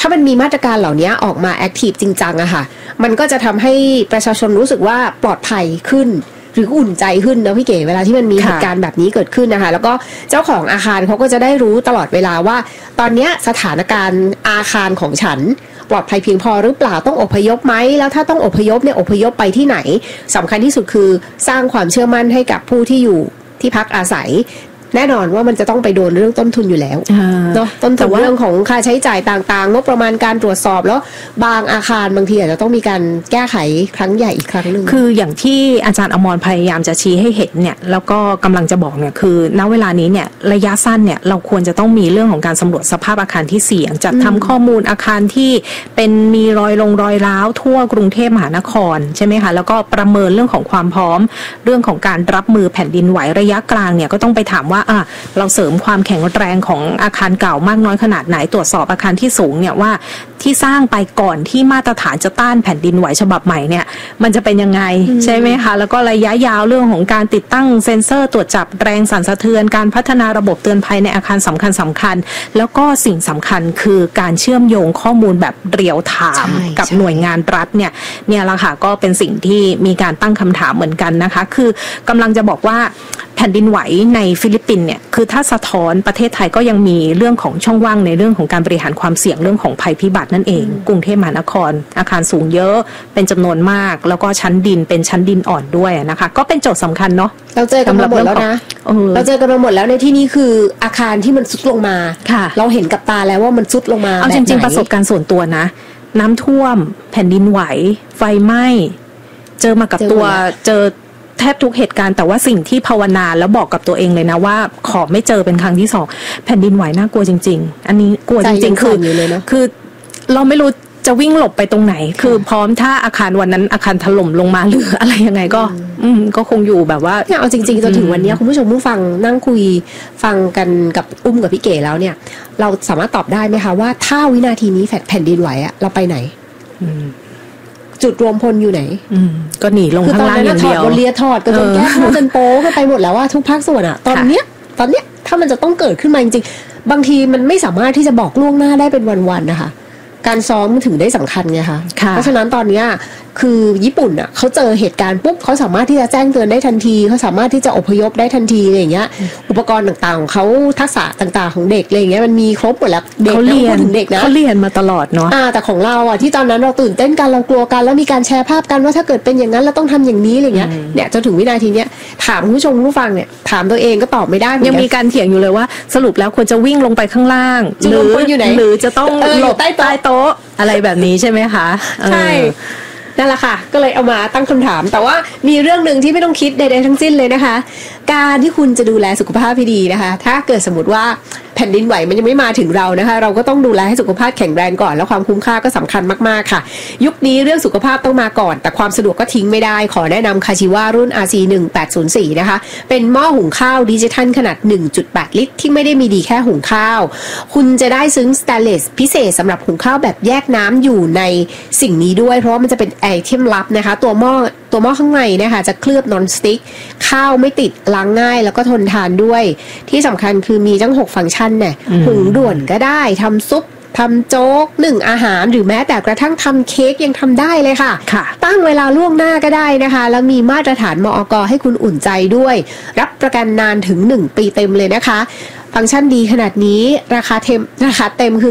ถ้ามันมีมาตรการเหล่านี้ออกมาแอคทีฟจริงจังอะค่ะมันก็จะทำให้ประชาชนรู้สึกว่าปลอดภัยขึ้นหรืออุ่นใจขึ้นนะพี่เก๋เวลาที่มันมีเหตุการณ์แบบนี้เกิดขึ้นนะคะแล้วก็เจ้าของอาคารเขาก็จะได้รู้ตลอดเวลาว่าตอนนี้สถานการณ์อาคารของฉันปลอดภัยเพียงพอหรือเปล่าต้องอพยพไหมแล้วถ้าต้องอพยพเนี่ยอพยพไปที่ไหนสำคัญที่สุดคือสร้างความเชื่อมั่นให้กับผู้ที่อยู่ที่พักอาศัยแน่นอนว่ามันจะต้องไปโดนเรื่องต้นทุนอยู่แล้วเนาะต้นทุนเรื่องของค่าใช้จ่ายต่างๆงบประมาณการตรวจสอบแล้วบางอาคารบางทีอาจจะต้องมีการแก้ไขครั้งใหญ่อีกครั้งนึงคืออย่างที่อาจารย์อมรพยายามจะชี้ให้เห็นเนี่ยแล้วก็กำลังจะบอกเนี่ยคือณเวลานี้เนี่ยระยะสั้นเนี่ยเราควรจะต้องมีเรื่องของการสำรวจสภาพอาคารที่เสี่ยงจัดทำข้อมูลอาคารที่เป็นมีรอยร้าวทั่วกรุงเทพมหานครใช่ไหมคะแล้วก็ประเมินเรื่องของความพร้อมเรื่องของการรับมือแผ่นดินไหวระยะกลางเนี่ยก็ต้องไปถามว่าเราเสริมความแข็งแรงของอาคารเก่ามากน้อยขนาดไหนตรวจสอบอาคารที่สูงเนี่ยว่าที่สร้างไปก่อนที่มาตรฐานจะต้านแผ่นดินไหวฉบับใหม่เนี่ยมันจะเป็นยังไงใช่ไหมคะแล้วก็ระยะยาวเรื่องของการติดตั้งเซ็นเซอร์ตรวจจับแรงสั่นสะเทือนการพัฒนาระบบเตือนภัยในอาคารสำคัญแล้วก็สิ่งสำคัญคือการเชื่อมโยงข้อมูลแบบเรียลไทม์กับหน่วยงานรัฐเนี่ยแหละค่ะก็เป็นสิ่งที่มีการตั้งคำถามเหมือนกันนะคะคือกำลังจะบอกว่าแผ่นดินไหวในฟิลิปปินส์เนี่ยคือถ้าสะท้อนประเทศไทยก็ยังมีเรื่องของช่องว่างในเรื่องของการบริหารความเสี่ยงเรื่องของภัยพิบัตินั่นเองกรุงเทพมหานครอาคารสูงเยอะเป็นจำนวนมากแล้วก็ชั้นดินเป็นชั้นดินอ่อนด้วยนะคะก็เป็นโจทย์สำคัญเนาะเราเจอกันมาหมดแล้วนะเราเจอกันมาหมดแล้วในที่นี้คืออาคารที่มันทรุดลงมาเราเห็นกับตาแล้วว่ามันทรุดลงมาเอาจริงๆประสบการณ์ส่วนตัวนะน้ำท่วมแผ่นดินไหวไฟไหม้เจอมากับตัวเจอแทบทุกเหตุการณ์แต่ว่าสิ่งที่ภาวนาแล้วบอกกับตัวเองเลยนะว่าขอไม่เจอเป็นครั้งที่2แผ่นดินไหวน่ากลัวจริงๆอันนี้กลัวจริงๆคือเราไม่รู้จะวิ่งหลบไปตรงไหนคือพร้อมถ้าอาคารวันนั้นอาคารถล่มลงมาหรืออะไรยังไงก็คงอยู่แบบว่าเอาจริงๆจนถึงวันนี้คุณผู้ชมผู้ฟังนั่งคุยฟังกันกับกับพี่เก๋แล้วเนี่ยเราสามารถตอบได้ไหมคะว่าถ้าวินาทีนี้แผ่นดินไหวอะเราไปไหนจุดรวมพลอยู่ไหนก็หนีลงข้างล่างอย่างเดียวบนเรือถอดกระจกแก้วจนโป๊กันไปหมดแล้วว่าทุกภาคส่วนอะตอนเนี้ยถ้ามันจะต้องเกิดขึ้นมาจริงๆบางทีมันไม่สามารถที่จะบอกล่วงหน้าได้เป็นวันๆนะคะการซ้อมถึงได้สำคัญไงคะเพราะฉะนั้นตอนนี้คือญี่ปุ่นอ่ะเขาเจอเหตุการณ์ปุ๊บเขาสามารถที่จะแจ้งเตือนได้ทันทีเขาสามารถที่จะอพยพได้ทันทีอะไรอย่างเงี้ยอุปกรณ์ต่างๆของเขาทักษะต่างๆของเด็กอะไรอย่างเงี้ยมันมีครบหมดแล้วเขาเรียนถึงเด็กนะเขาเรียนมาตลอดเนาะแต่ของเราอ่ะที่ตอนนั้นเราตื่นเต้นกันเรากลัวกันแล้วมีการแชร์ภาพกันว่าถ้าเกิดเป็นอย่างนั้นเราต้องทำอย่างนี้อะไรเงี้ยเนี่ยจนถึงวินาทีเนี้ยถามผู้ชมผู้ฟังเนี่ยถามตัวเองก็ตอบไม่ได้ยังมีการเถียงอยู่เลยว่าสรุปแล้วควรจะวิ่งลงไปข้างล่างหรือจะต้องหลบใต้โต๊ะอะไรแบบนี้ใช่ไหมคะใช่นั่นแหละค่ะก็เลยเอามาตั้งคำถามแต่ว่ามีเรื่องหนึ่งที่ไม่ต้องคิดใดๆทั้งสิ้นเลยนะคะการที่คุณจะดูแลสุขภาพที่ดีนะคะถ้าเกิดสมมติว่าแผ่นดินไหวมันยังไม่มาถึงเรานะคะเราก็ต้องดูแลให้สุขภาพแข็งแรงก่อนแล้วความคุ้มค่าก็สำคัญมากๆค่ะยุคนี้เรื่องสุขภาพต้องมาก่อนแต่ความสะดวกก็ทิ้งไม่ได้ขอแนะนำคาชิวะรุ่น RC1804 นะคะเป็นหม้อหุงข้าวดิจิทัลขนาด 1.8 ลิตรที่ไม่ได้มีดีแค่หุงข้าวคุณจะได้ซึ้งสแตนเลสพิเศษสำหรับหุงข้าวแบบแยกน้ำอยู่ในสิ่งนี้ด้วยเพราะว่ามันจะเป็นไอเทมลับนะคะตัวหม้อข้างในนะคะจะเคลือบนอนสติ๊กข้าวไม่ติดล้างง่ายแล้วก็ทนทานด้วยที่สำคัญคือมีทั้ง6ฟังก์ชันเนี่ยหุงด่วนก็ได้ทำซุปทำโจ๊กนึ่งอาหารหรือแม้แต่กระทั่งทำเค้กยังทำได้เลยค่ะตั้งเวลาล่วงหน้าก็ได้นะคะแล้วมีมาตรฐานมอก.ให้คุณอุ่นใจด้วยรับประกันนานถึง1 ปีเต็มเลยนะคะฟังก์ชันดีขนาดนี้ราคาเต็มคือ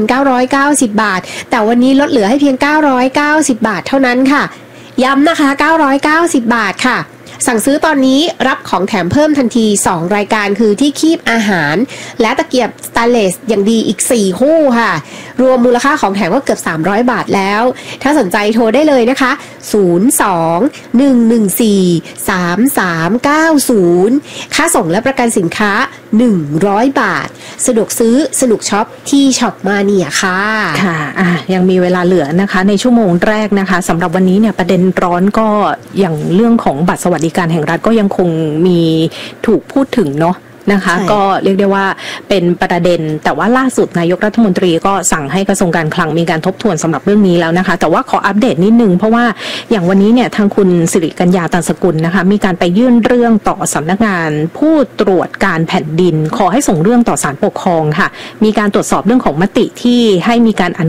2,990 บาทแต่วันนี้ลดเหลือให้เพียง990 บาทเท่านั้นค่ะย้ำนะคะ990 บาทค่ะสั่งซื้อตอนนี้รับของแถมเพิ่มทันที2รายการคือที่คีบอาหารและตะเกียบสแตนเลสอย่างดีอีก4คู่ค่ะรวมมูลค่าของแถมก็เกือบ300 บาทแล้วถ้าสนใจโทรได้เลยนะคะ02-114-3390ค่าส่งและประกันสินค้า100 บาทสะดวกซื้อสนุกช็อปที่ช็อปมาเนียค่ะค่ะยังมีเวลาเหลือนะคะในชั่วโมงแรกนะคะสำหรับวันนี้เนี่ยประเด็นร้อนก็อย่างเรื่องของบัตรสวัสดิการแห่งรัฐก็ยังคงมีถูกพูดถึงเนาะนะคะก็เรียกได้ว่าเป็นประเด็นแต่ว่าล่าสุดนายกรัฐมนตรีก็สั่งให้กระทรวงการคลังมีการทบทวนสำหรับเรื่องนี้แล้วนะคะแต่ว่าขออัปเดตนิดนึงเพราะว่าอย่างวันนี้เนี่ยทางคุณสิริกัญญาตันสกุลนะคะมีการไปยื่นเรื่องต่อสำนักงานผู้ตรวจการแผ่นดินขอให้ส่งเรื่องต่อศาลปกครองค่ะมีการตรวจสอบเรื่องของมติที่ให้มีการ